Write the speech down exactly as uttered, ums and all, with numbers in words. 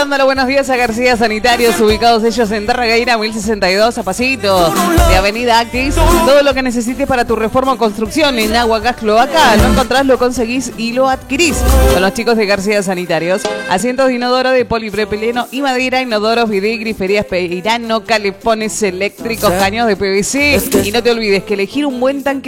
dando los buenos días a García Sanitarios, ubicados ellos en Darregueira mil sesenta y dos, a pasito de Avenida Actis. Todo lo que necesites para tu reforma o construcción en agua, gas, cloaca, lo encontrás, lo conseguís y lo adquirís con los chicos de García Sanitarios. Asientos de inodoro de polipropileno y madera, inodoros, bidet, griferías, peirano, calefones eléctricos, caños de P V C. Y no te olvides que elegir un buen tanque